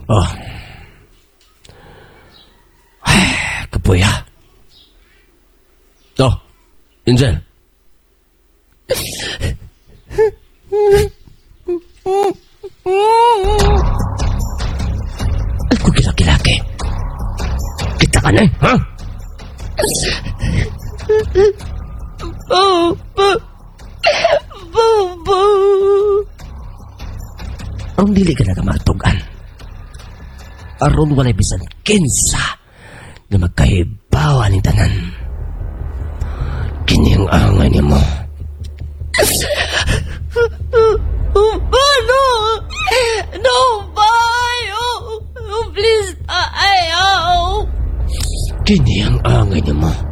Oh. Ay, kapoy ha. Oh, Angel. Ako kilaki-laki. Kita ka na, ha? Ang dili ka na kamatugan. Aron walay bisan kinsa na magkahibawa ng tanan. Kini ang angay ni mo. No! No, bye! Oh, please, ayaw! Kini ang angay ni mo.